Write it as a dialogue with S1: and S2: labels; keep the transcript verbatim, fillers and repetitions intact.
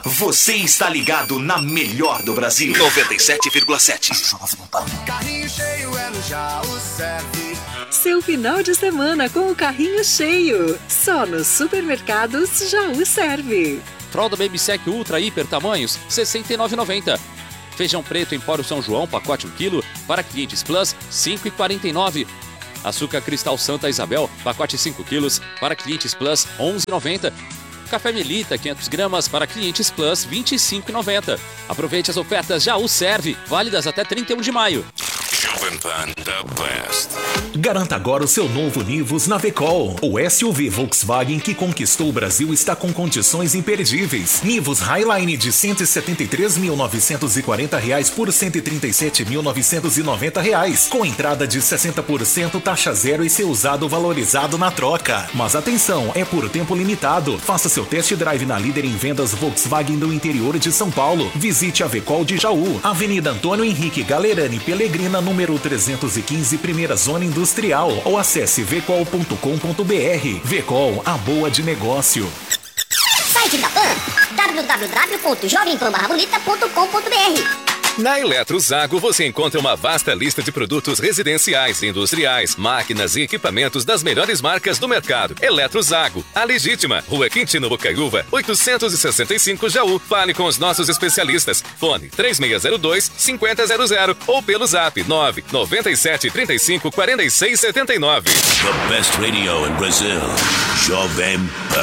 S1: Você está ligado na melhor do Brasil. noventa e sete vírgula sete.
S2: Carrinho cheio é no Jaú Serve.
S3: Seu final de semana com o carrinho cheio. Só nos supermercados Jaú Serve.
S4: Fralda Baby Sec Ultra Hiper Tamanhos, sessenta e nove reais e noventa centavos. Feijão preto Empório São João, pacote um quilo, para clientes Plus, cinco reais e quarenta e nove centavos. Açúcar Cristal Santa Isabel, pacote cinco quilos, para clientes Plus, onze reais e noventa centavos. Café Melita, quinhentas gramas, para clientes Plus, vinte e cinco reais e noventa centavos. Aproveite as ofertas Jaú Serve, válidas até trinta e um de maio.
S5: Jovem Pan, the best.
S1: Garanta agora o seu novo Nivus na Vecol. O S U V Volkswagen que conquistou o Brasil está com condições imperdíveis. Nivus Highline de cento e setenta e três mil novecentos e quarenta reais por cento e trinta e sete mil novecentos e noventa reais, com entrada de sessenta por cento, taxa zero e seu usado valorizado na troca. Mas atenção, é por tempo limitado. Faça seu test drive na líder em vendas Volkswagen do interior de São Paulo. Visite a Vecol de Jaú, Avenida Antônio Henrique Galerani Pelegrina, número trezentos e quinze, primeira zona industrial, ou acesse vecol ponto com ponto br. Vecol, a boa de negócio.
S6: Site da Pan, w w w ponto jovem pan barra bonita ponto com ponto br.
S7: Na Eletrozago você encontra uma vasta lista de produtos residenciais, industriais, máquinas e equipamentos das melhores marcas do mercado. Eletrozago, a legítima, Rua Quintino Bocaiúva, oitocentos e sessenta e cinco Jaú. Fale com os nossos especialistas. Fone três seis zero dois, cinco zero zero zero ou pelo zap nove nove sete, três cinco, quatro seis sete nove.
S5: The best radio in Brazil. Jovem Pan.